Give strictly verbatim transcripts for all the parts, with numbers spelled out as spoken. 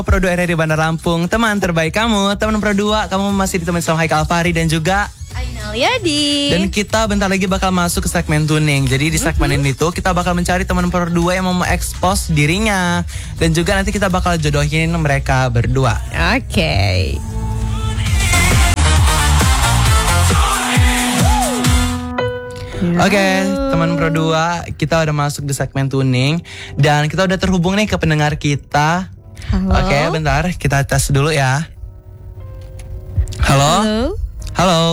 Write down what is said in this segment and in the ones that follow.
Pro dua R R I Bandar Lampung, teman terbaik kamu. Teman Pro dua, kamu masih ditemani sama Haikal Fahri dan juga Ainal Yadi. Dan kita bentar lagi bakal masuk ke segmen tuning. Jadi di segmen mm-hmm. ini tuh kita bakal mencari teman Pro dua yang mau mengekspos dirinya. Dan juga nanti kita bakal jodohin mereka berdua. Oke okay. Oke, okay, teman Pro dua, kita udah masuk di segmen tuning. Dan kita udah terhubung nih ke pendengar kita. Oke, okay, bentar, kita tes dulu ya. Halo? Halo?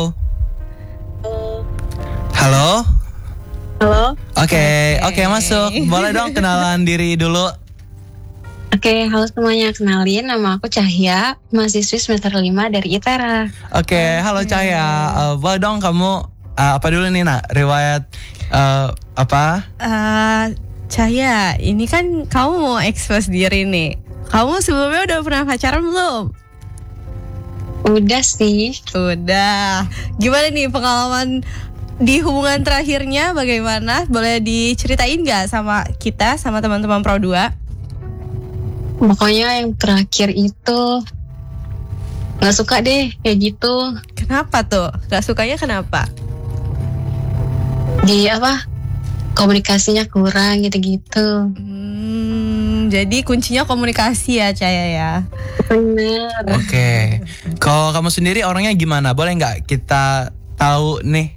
Halo? Halo? Oke, okay, oke okay, masuk. Boleh dong kenalan diri dulu. Oke, okay, halo semuanya. Kenalin, nama aku Cahya, mahasiswi semester lima dari ITERA. Oke, okay, halo Cahya. Uh, boleh dong kamu... Uh, apa dulu nih nak, riwayat uh, apa? Uh, Cahya, ini kan kamu mau ekspos diri nih. Kamu sebelumnya udah pernah pacaran belum? Udah sih. Udah. Gimana nih pengalaman di hubungan terakhirnya bagaimana? Boleh diceritain gak sama kita, sama teman-teman Pro dua? Pokoknya yang terakhir itu gak suka deh kayak gitu. Kenapa tuh? Gak sukanya kenapa? Di apa komunikasinya kurang gitu-gitu. Hmm, jadi kuncinya komunikasi ya Cahaya ya. Bener. Oke, okay. Kalau kamu sendiri orangnya gimana? Boleh nggak kita tahu nih?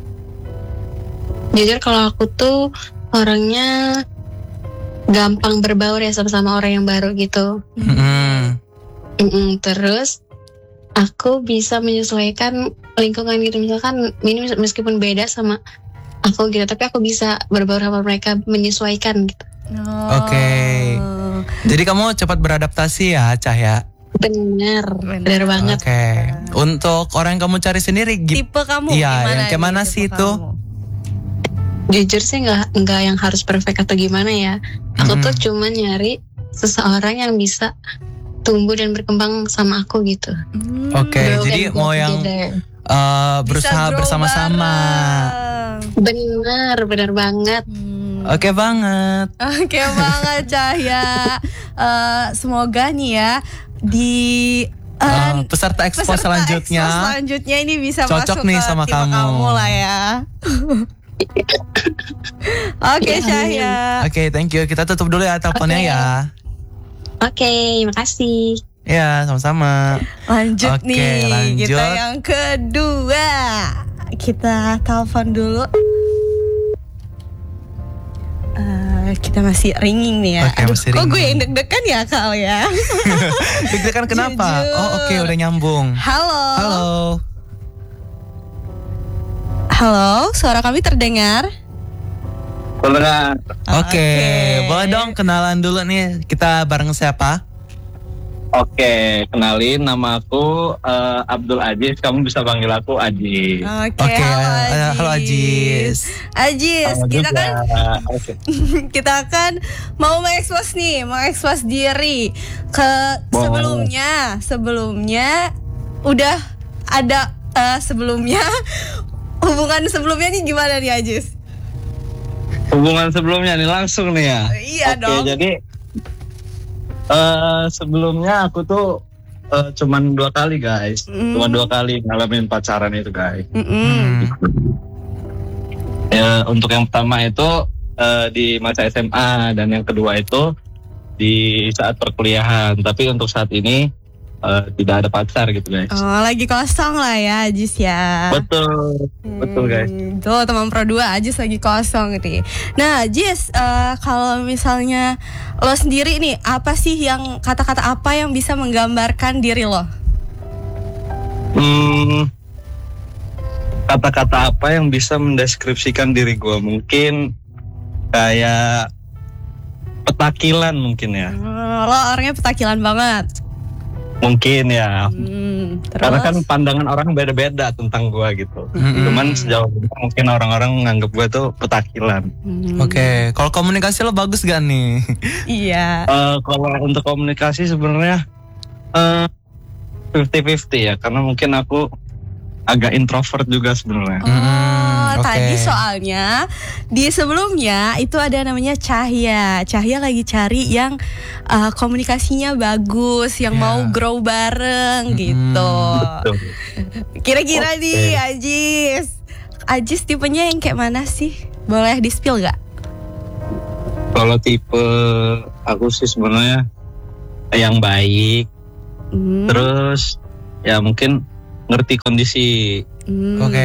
Jujur kalau aku tuh orangnya gampang berbaur ya sama-sama orang yang baru gitu. Mm-hmm. Mm-mm, terus aku bisa menyesuaikan lingkungan gitu. Misalkan ini meskipun beda sama aku gitu, tapi aku bisa berbaur sama mereka, menyesuaikan gitu. Oh. Oke. Okay. Jadi kamu cepat beradaptasi ya, Cahya? Bener, bener, bener banget. Oke. Okay. Untuk orang yang kamu cari sendiri, tipe kamu iya, gimana? Yang kayak mana sih itu? Jujur sih nggak nggak yang harus perfect atau gimana ya. Aku mm-hmm. tuh cuma nyari seseorang yang bisa tumbuh dan berkembang sama aku gitu. Mm. Oke, okay, jadi mau yang uh, berusaha bersama-sama. Bener, bener banget. Hmm. Oke okay banget. Oke okay banget Cahya. uh, Semoga nih ya di uh, uh, peserta ekspos selanjutnya ekspos selanjutnya ini bisa cocok masuk nih ke sama kamu. kamu lah ya. Oke okay, Cahya. Oke okay, thank you. Kita tutup dulu ya teleponnya okay. ya. Oke, okay, makasih. Ya, sama-sama. Lanjut okay, nih, lanjut. Kita yang kedua. Kita telepon dulu. Uh, kita masih ringing nih ya. Okay, Aduh, masih kok ringing. gue yang deg-degan ya kau ya? Deg-degan kenapa? Jujur. Oh oke okay, udah nyambung. Halo. Halo. Halo, suara kami terdengar? Terdengar. Oke, okay. okay. Boleh dong kenalan dulu nih. Kita bareng siapa? Oke, kenalin nama aku uh, Abdul Aziz. Kamu bisa panggil aku Aziz. Oke, okay, halo Aziz. Halo Aziz. Aziz, halo kita juga. kan okay. kita kan mau mengekspos nih, mengekspos diri ke Boleh. sebelumnya, sebelumnya udah ada uh, sebelumnya hubungan sebelumnya nih gimana nih Aziz? Hubungan sebelumnya nih langsung nih ya. Iya Oke, dong. jadi Uh, sebelumnya aku tuh uh, cuman dua kali guys, mm. cuma dua kali ngalamin pacaran itu guys. Mm. Ya, untuk yang pertama itu uh, di masa S M A dan yang kedua itu di saat perkuliahan. Tapi untuk saat ini uh, tidak ada pacar gitu guys. Oh, lagi kosong lah ya Ajis ya. Betul, hmm, betul guys. Tuh teman Pro dua Ajis lagi kosong nih. Nah Ajis, uh, kalau misalnya lo sendiri nih, apa sih yang kata-kata apa yang bisa menggambarkan diri lo? Hmm, kata-kata apa yang bisa mendeskripsikan diri gue? Mungkin kayak petakilan mungkin ya. Hmm, lo orangnya petakilan banget. Mungkin ya, hmm, karena kan pandangan orang beda-beda tentang gue gitu. Mm-hmm. Cuman sejauh ini mungkin orang-orang menganggap gue tuh petakilan. Mm. Oke, okay. Kalau komunikasi lo bagus gak nih? Iya. uh, Kalau untuk komunikasi sebenarnya uh, fifty fifty ya, karena mungkin aku agak introvert juga sebenarnya. Oh, Kalau Oke. tadi soalnya di sebelumnya itu ada namanya Cahya. Cahya lagi cari yang uh, komunikasinya bagus, yang Ya. mau grow bareng Mm-mm. gitu. Betul. Kira-kira Oke. nih Ajis, Ajis tipenya yang kayak mana sih? Boleh di spill gak? Kalau tipe aku sih sebenarnya yang baik, Hmm, terus ya mungkin ngerti kondisi. hmm. Oke.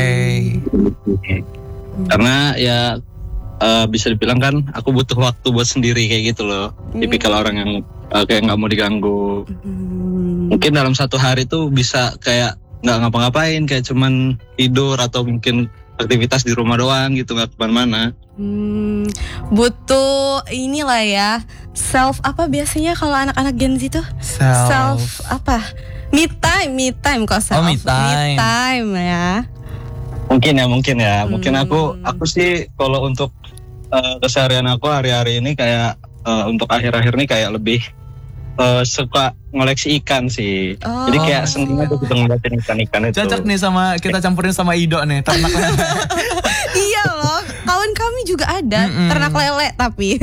Karena ya eh, bisa dibilang kan aku butuh waktu buat sendiri kayak gitu loh. Tipikal orang yang eh, kayak nggak mau diganggu. Hmm. Mungkin dalam satu hari tuh bisa kayak nggak ngapa-ngapain, kayak cuman tidur atau mungkin aktivitas di rumah doang gitu, nggak kemana-mana. Hmm, butuh inilah ya, self apa biasanya kalau anak-anak Gen Z tuh Self. self apa, me time, me time kok self, Oh, me time. time ya. Mungkin ya, mungkin ya, Hmm. mungkin aku aku sih kalau untuk eh, keseharian aku hari-hari ini kayak eh, untuk akhir-akhir ini kayak lebih eh, suka ngoleksi ikan sih. Oh. Jadi kayak seneng aja gitu ngeliatin ikan-ikan itu. Cocok nih sama kita campurin sama Ido nih, ternak lele. Iya loh, kawan kami juga ada Mm-mm. ternak lele tapi.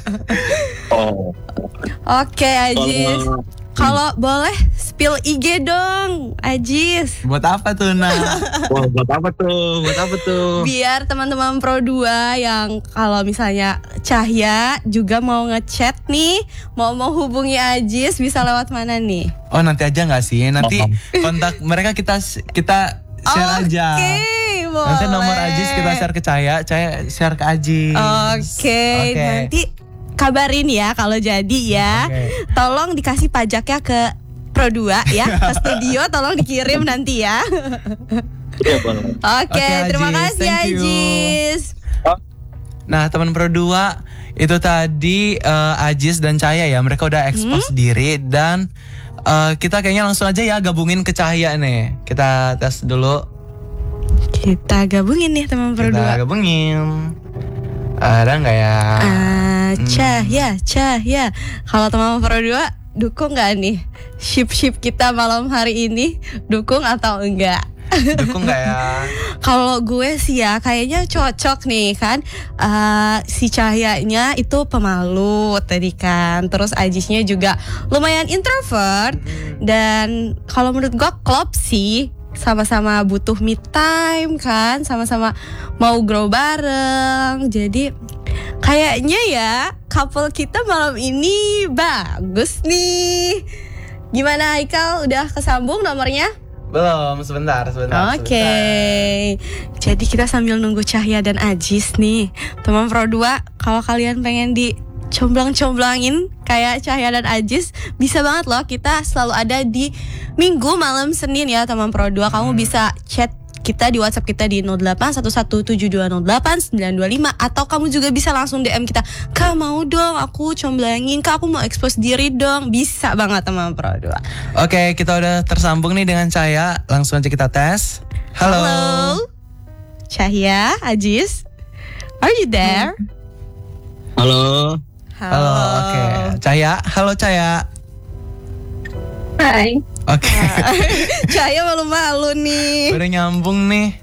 Oh. Oke Ajis, Kalau- kalau boleh spill I G dong Ajis. Buat apa tuh, Nah? Wah, buat apa tuh? Buat apa tuh? Biar teman-teman Pro dua yang kalau misalnya Cahya juga mau ngechat nih, mau menghubungi Ajis bisa lewat mana nih? Oh, nanti aja nggak sih? Nanti kontak mereka kita kita share aja. Oke, boleh. Nanti nomor Ajis kita share ke Cahya, Cahya share ke Ajis. Oke, Oke. nanti kabarin ya kalau jadi ya. Oke. Tolong dikasih pajaknya ke Pro dua ya, ke studio tolong dikirim nanti ya. Iya, boleh. Oke, Oke, terima Ajis. kasih Thank you. Ajis. Nah, teman Pro dua itu tadi eh, Ajis dan Cahya ya, mereka udah expose Hmm? diri dan eh, kita kayaknya langsung aja ya gabungin ke Cahya nih. Kita tes dulu. Kita gabungin nih teman Pro Kita dua. gabungin. Ada nggak ya? Ah, Hmm. Cahya, Cahya. Kalau teman Pro dua dukung nggak nih ship-ship kita malam hari ini? Dukung atau enggak? Dukung nggak ya? Kalau gue sih ya kayaknya cocok nih kan. Eh, si Cahyanya itu pemalu tadi kan. Terus Ajisnya juga lumayan introvert. Dan kalau menurut gue klop sih. Sama-sama butuh me time kan. Sama-sama mau grow bareng. Jadi kayaknya ya couple kita malam ini bagus nih. Gimana Haikal? Udah kesambung nomornya? Belum, sebentar, sebentar. Oke, sebentar. jadi kita sambil nunggu Cahya dan Ajis nih, teman Pro dua. Kalau kalian pengen dicomblang-comblangin kayak Cahya dan Ajis, bisa banget loh. Kita selalu ada di Minggu malam Senin ya teman Pro dua. Kamu bisa chat kita di WhatsApp kita di nol delapan satu satu tujuh dua nol delapan sembilan dua lima, atau kamu juga bisa langsung D M kita. Kak mau dong aku comblangin, Kak aku mau expose diri dong. Bisa banget teman Pro dua. Oke, kita udah tersambung nih dengan Cahya. Langsung aja kita tes. Halo. Cahya, Ajis, are you there? Halo. Halo, oke. Cahya, halo Cahya. Hai. Oke. Cahya malu-malu nih. Udah nyambung nih.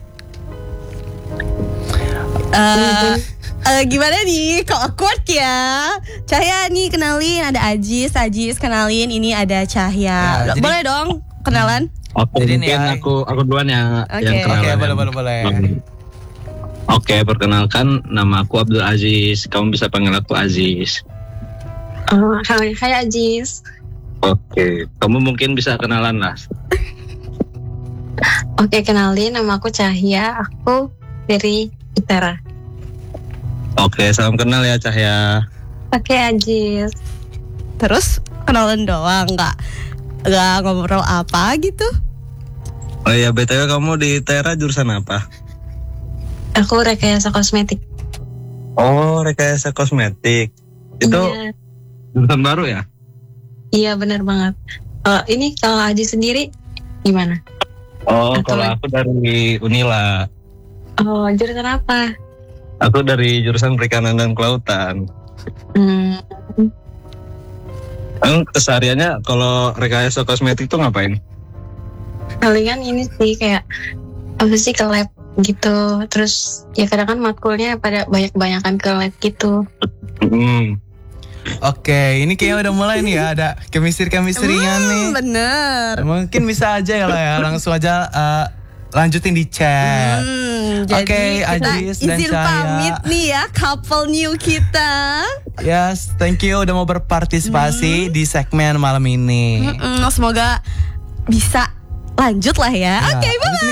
Eh, eh, gimana nih? Kok awkward ya? Cahya nih kenalin, ada Ajis, Ajis kenalin, ini ada Cahya. Ya, jadi- Boleh dong kenalan? Oke, Jadi mungkin nih, Ay. aku aku duluan yang Oke. yang Oke, kenalan. boleh, boleh, boleh. Oke, perkenalkan nama aku Abdul Aziz. Kamu bisa panggil aku Aziz. Oh, hai, hai Ajis. Oke, kamu mungkin bisa kenalan lah. Oke, kenalin nama aku Cahya. Aku dari Utara. Oke, salam kenal ya Cahya. Oke, Ajis. Terus kenalan doang, nggak nggak ngobrol apa gitu? Oh iya, B T W kamu di Tera jurusan apa? Aku rekayasa kosmetik. Oh, rekayasa kosmetik. Itu Iya, jurusan baru ya? iya benar banget. Eh, ini kalau Ajis sendiri gimana? Oh, Atau- kalau aku dari Unila. Oh, jurusan apa? Aku dari jurusan perikanan dan kelautan. Hmm, Emang kesehariannya kalau rekayasa kosmetik tuh ngapain? palingan ini sih kayak apa sih ke lab gitu. Terus ya kadang kan matkulnya pada banyak-banyakan ke lab gitu. Hmm. Oke, ini kayaknya udah mulai nih ya, ada chemistry-chemistry-nya nih. Hmm, bener. Mungkin bisa aja ya lah ya, langsung aja uh, lanjutin di chat. Hmm, Oke, jadi kita Ajis dan izin Cahaya. pamit nih ya couple new kita. Yes, thank you udah mau berpartisipasi di segmen malam ini. Mm-mm, semoga bisa lanjut lah ya. Ya, Oke, abis bye. ini